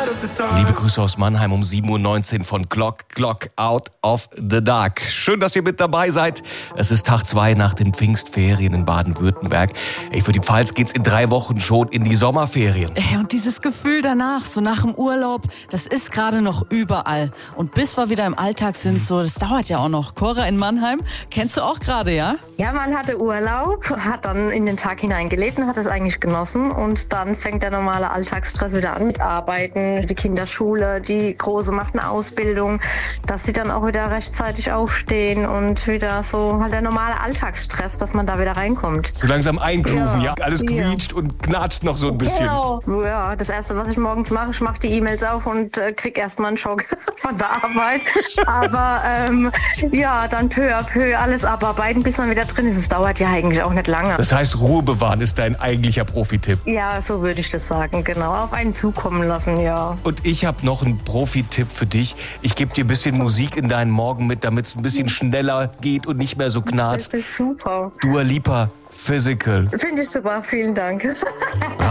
Liebe Grüße aus Mannheim um 7.19 Uhr von Clock Out of the Dark. Schön, dass ihr mit dabei seid. Es ist Tag 2 nach den Pfingstferien in Baden-Württemberg. Für die Pfalz geht's in 3 Wochen schon in die Sommerferien. Und dieses Gefühl danach, so nach dem Urlaub, das ist gerade noch überall. Und bis wir wieder im Alltag sind, so, das dauert ja auch noch. Cora in Mannheim, kennst du auch gerade, ja? Ja, man hatte Urlaub, hat dann in den Tag hineingelebt und hat es eigentlich genossen. Und dann fängt der normale Alltagsstress wieder an mit Arbeiten, die Kinderschule, die Große macht eine Ausbildung, dass sie dann auch wieder rechtzeitig aufstehen und wieder so halt der normale Alltagsstress, dass man da wieder reinkommt. So langsam eingrooven, ja? Alles quietscht und knatscht noch so ein bisschen. Genau. Ja, das Erste, was ich morgens mache, ich mache die E-Mails auf und krieg erstmal einen Schock von der Arbeit. Aber ja, dann peu à peu alles abarbeiten, bis man wieder drin ist. Es dauert ja eigentlich auch nicht lange. Das heißt, Ruhe bewahren ist dein eigentlicher Profitipp. Ja, so würde ich das sagen, genau. Auf einen zukommen lassen, ja. Und ich habe noch einen Profitipp für dich. Ich gebe dir ein bisschen Musik in deinen Morgen mit, damit es ein bisschen schneller geht und nicht mehr so knarzt. Das ist super. Dua Lipa, Physical. Finde ich super, vielen Dank.